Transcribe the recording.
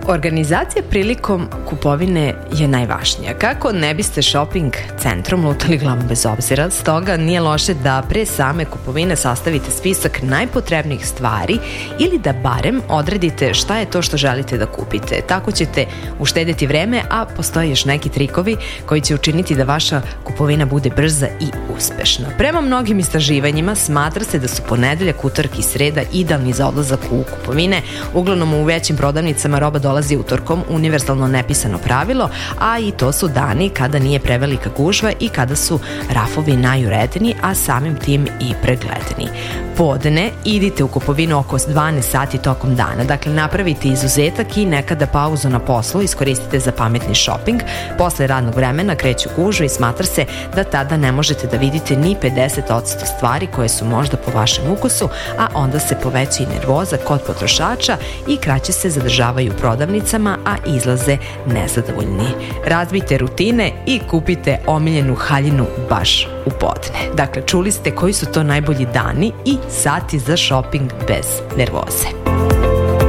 Organizacija prilikom kupovine je najvažnija. Kako ne biste shopping centrom lutali glavom bez obzira, stoga nije loše da pre same kupovine sastavite spisak najpotrebnijih stvari ili da barem odredite šta je to što želite da kupite. Tako ćete uštedeti vreme, a postoje još neki trikovi koji će učiniti da vaša kupovina bude brza i uspešna. Prema mnogim istraživanjima smatra se da su ponedeljak, utorak i sreda idealni za odlazak u kupovine. Uglavnom u većim prodavnicama roba dolazi utorkom, univerzalno nepisano pravilo, a i to su dani kada nije prevelika gužva i kada su rafovi najuredniji, a samim tim i pregledani. Podne idite u kupovinu oko 12 sati tokom dana, dakle napravite izuzetak i nekada pauzu na poslu iskoristite za pametni shopping. Posle radnog vremena kreću gužve i smatra se da tada ne možete da vidite ni 50% stvari koje su možda po vašem ukusu, a onda se poveća i nervoza kod potrošača i kraće se zadržavaju u prodavnicama, a izlaze nezadovoljni. Razbijte rutine i kupite omiljenu haljinu baš u podne. Dakle, čuli ste koji su to najbolji dani i sati za shopping bez nervoze.